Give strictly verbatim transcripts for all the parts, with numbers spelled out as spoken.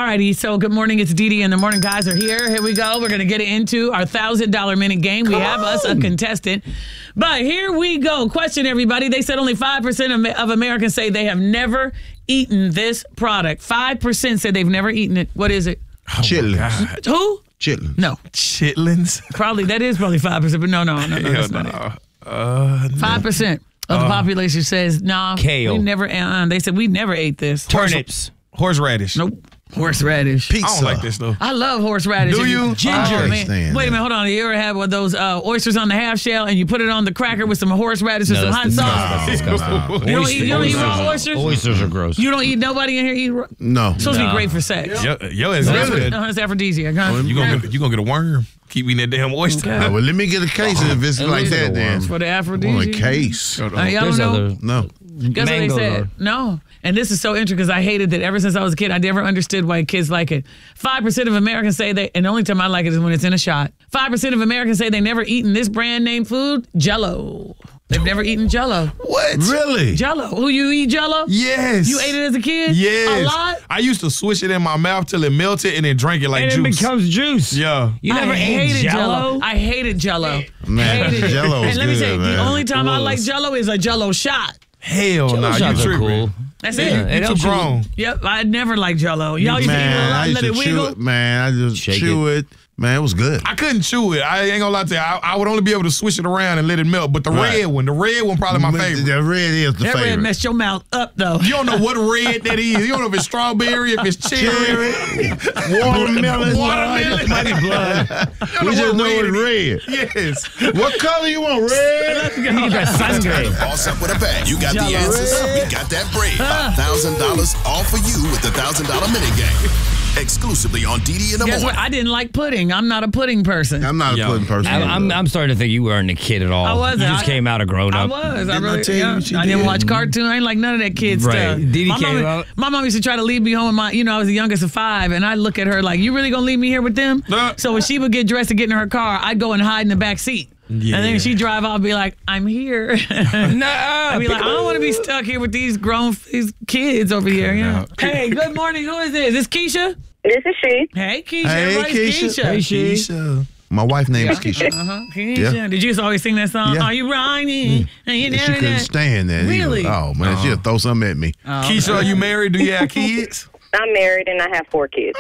righty, so good morning. It's Dee Dee and the Morning Guys are here. Here we go. We're going to get into our one thousand dollars minute game. We Come have on. us a contestant. But here we go. Question, everybody. They said only five percent of, of Americans say they have never eaten this product. five percent say they've never eaten it. What is it? Oh Chitlins. Who? Chitlins. No. Chitlins? Probably. That is probably five percent, but no, no, no, no. That's no. not it. Uh, five percent of the uh, population says, no, nah, kale. we never, uh, they said we never ate this. Turnips. Horseradish. Nope. Horseradish. Pizza. I don't like this, though. I love horseradish. Do you? Ginger. Oh, man. man. Wait a minute, hold on. You ever had one of those uh, oysters on the half shell and you put it on the cracker with some horseradish and No, some hot that's sauce? disgusting. That's disgusting. You don't eat, you don't eat raw oysters? Oysters are gross. You don't eat, nobody in here eat raw? No. It's supposed to No. be great for sex. Yo, yo, it's It's, good. no, it's aphrodisiac, huh? You gonna get, you gonna get a worm. Keep eating that damn oyster. Okay. Uh, well, let me get a case if it's At like least that a then. For the I want a aphrodisiac. case. Uh, y'all don't There's know? other No. Guess what they mangoes said? are- No. And this is so interesting because I hated that ever since I was a kid. I never understood why kids like it. five percent of Americans say they, and the only time I like it is when it's in a shot. five percent of Americans say they never eaten this brand name food, Jell-O. They've never eaten Jell-O. What? Really? Jell-O. Who, you eat Jell-O? Yes. You ate it as a kid? Yes. A lot? I used to swish it in my mouth till it melted and then drink it like and juice. it becomes juice. Yeah. You never I ate hated Jell-O? I hated Jell-O. Man, hated it. Jell-O is And let me good, say, man. the only time It I was. like Jell-O is a Jell-O shot. Hell no, nah, you shots are tripping. cool. That's Yeah, it. you, it you too helps you- grown. Yep, I never liked Jell-O. Y'all used to eat it a Man, lot I and used let to it chew wiggle? it. Man, I just Shake chew it. Man, it was good. I couldn't chew it. I ain't gonna lie to you. I, I would only be able to swish it around and let it melt. But the Right. red one, the red one probably my But favorite. The red is the That red favorite. messed your mouth up, though. You don't know what red that is. You don't know if it's strawberry, if it's cherry, Watermelon. watermelon. Might be blood. We just know it's it red. is. Yes. What color you want? Red? Sangre. Boss up with a bag. You got Jell-O. the answers. We got that bread. five thousand dollars all for you with the one thousand dollars minute game. Exclusively on D D in the Guess morning. what? I didn't like pudding. I'm not a pudding person. I'm not a Yo. pudding person. I'm, I'm, I'm starting to think you weren't a kid at all. I wasn't. You just I- came out of grown I up. was. I Didn't I really. tell you yeah. what you I didn't did? watch cartoon. I ain't like none of that kid Right. stuff. Didi my came mom, out. my mom used to try to leave me home. With my, you know, I was the youngest of five, and I look at her like, "You really gonna leave me here with them?" Nah. So when she would get dressed to get in her car, I'd go and hide in the back seat. Yeah. And then she'd drive off and be like, I'm here. Nah, I'd be like, I don't want to be stuck here with these grown these kids over here. Yeah. out. Hey, good morning. Who is this? Is this Keisha? This is she. Hey, Keisha. Hey, Everybody's Keisha. Hey, she. Keisha. My wife's name is Keisha. Uh-huh. Keisha. Yeah. Did you just always sing that song? Yeah. Are you riding? And you And she never couldn't did. stand that. either. Really? Oh, man. She'll throw something at me. Keisha, are you married? Do you have kids? I'm married and I have four kids.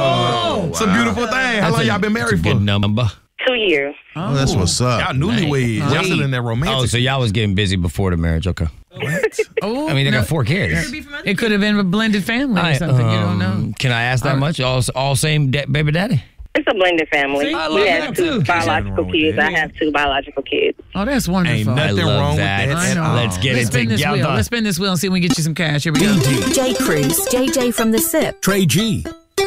Oh, it's a beautiful thing. How That's long a- y'all been that's a married good for? number. Two years. Oh, that's what's up. Y'all newlyweds. Y'all still in that romantic. Oh, so y'all was getting busy before the marriage. Okay. What? Oh, I mean, they no. got four kids. It could have been a blended family or I, something. you don't know. um, Can I ask that Uh, much? All, all same da- baby daddy? It's a blended family. See? I love we that have too. two biological Nothing wrong with kids. that. I have two biological kids. Oh, that's wonderful. Ain't nothing I love wrong that. with I that. know. at all. Let's get Let's it spin this wheel. together. Let's spin this wheel and see if we can get you some cash. Here we go. J. Cruz, J J from the S I P. Trey G.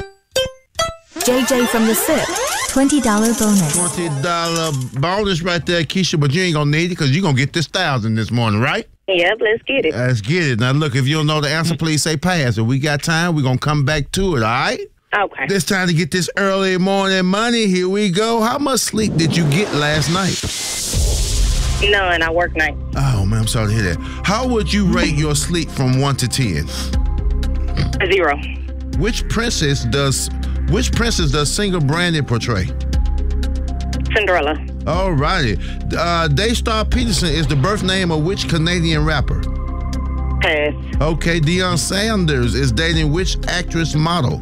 J J from the S I P. twenty dollars bonus. twenty dollars bonus right there, Keisha, but you ain't going to need it because you're going to get this thousand this morning, right? Yep, let's get it. Let's get it. Now, look, if you don't know the answer, please say pass. If we got time, we're going to come back to it, all right? Okay. This time to get this early morning money. Here we go. How much sleep did you get last night? None. I work night. Oh, man, I'm sorry to hear that. How would you rate your sleep from one to ten? A zero. Which princess does which princess does Singer Brandon portray? Cinderella. All righty. Uh, Daystar Peterson is the birth name of which Canadian rapper? Pass. Okay, Deion Sanders is dating which actress model?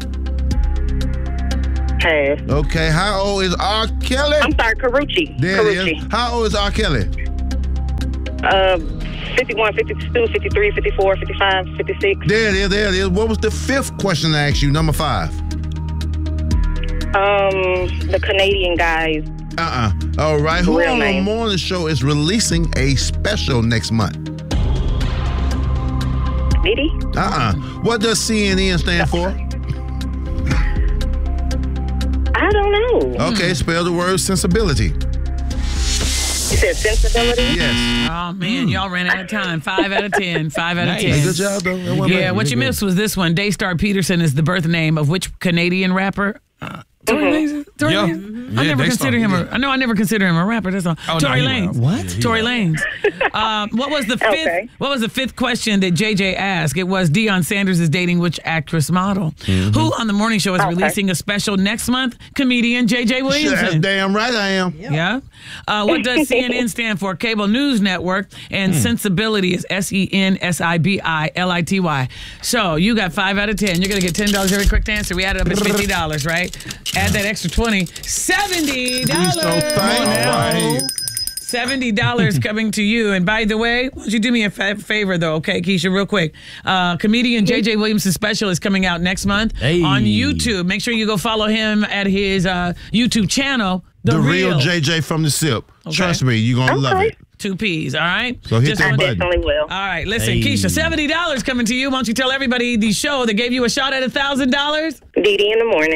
Pass. Okay, how old is R. Kelly? I'm sorry, Carucci. There it Carucci. is. How old is R. Kelly? Uh, fifty-one, fifty-two, fifty-three, fifty-four, fifty-five, fifty-six. There it is, there it is. What was the fifth question I asked you? Number five. Um, the Canadian guys. Uh-uh. All right. Who Real on the name. morning show is releasing a special next month? Diddy? Uh-uh. What does C N N stand for? I don't know. Okay, spell the word sensibility. You said sensibility? Yes. Oh, man, y'all ran out of time. Five out of ten. Five out of ten. Nice. Good job, though. That wasn't Yeah, bad. what you missed was this one. Daystar Peterson is the birth name of which Canadian rapper? Uh, Mhm. Tory Yeah. Lanez? Yeah, I never they consider him started- a, I know I never consider him a rapper. That's all. Oh, no, Tory he Lanez. was. What? Yeah, Tory he Lanez. um, what was the fifth Okay. what was the fifth question that J J asked? It was Deion Sanders is dating which actress model? Who on the morning show is Okay. releasing a special next month? Comedian J J That's Williamson. damn right I am. Yeah. Uh, what does C N N stand for? Cable News Network. And Sensibility is S E N S I B I L I T Y. So you got five out of ten. You're going to get ten dollars every quick answer. We added up at fifty dollars, right? Add that extra twenty. seventy dollars. So thank All right. seventy dollars coming to you. And by the way, why don't you do me a fa- favor, though, okay, Keisha, real quick. Uh, comedian J J Williamson special is coming out next month Hey. on YouTube. Make sure you go follow him at his uh, YouTube channel, The, The real J J from the SIP. Trust me, you're going to love Okay. it. Two P's, all right? So hit Just that wanted- button. Definitely will. All right, listen, Hey. Keisha, seventy dollars coming to you. Why don't you tell everybody the show that gave you a shot at one thousand dollars? Dee Dee in the morning.